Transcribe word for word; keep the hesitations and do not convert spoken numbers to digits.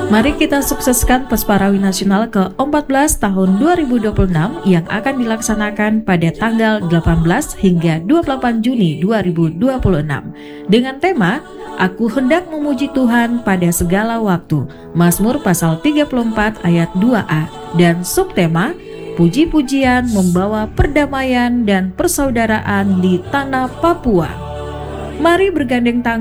Mari kita sukseskan Pesparawi Nasional ke empat belas tahun dua ribu dua puluh enam yang akan dilaksanakan pada tanggal delapan belas hingga dua puluh delapan Juni dua ribu dua puluh enam dengan tema Aku hendak memuji Tuhan pada segala waktu, Mazmur pasal tiga puluh empat ayat dua a, dan subtema Puji-pujian membawa perdamaian dan persaudaraan di tanah Papua. Mari bergandeng tangan